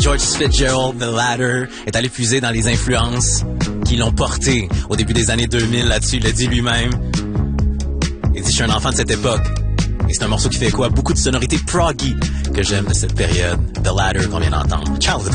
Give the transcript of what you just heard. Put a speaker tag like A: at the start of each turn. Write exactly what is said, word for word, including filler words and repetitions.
A: George Fitzgerald, The Ladder, est allé puiser dans les influences qui l'ont porté au début des années deux mille là-dessus. Il l'a dit lui-même. Il dit, je suis un enfant de cette époque. Et c'est un morceau qui fait quoi? Beaucoup de sonorités proggy que j'aime de cette période. The Ladder qu'on vient d'entendre. Ciao,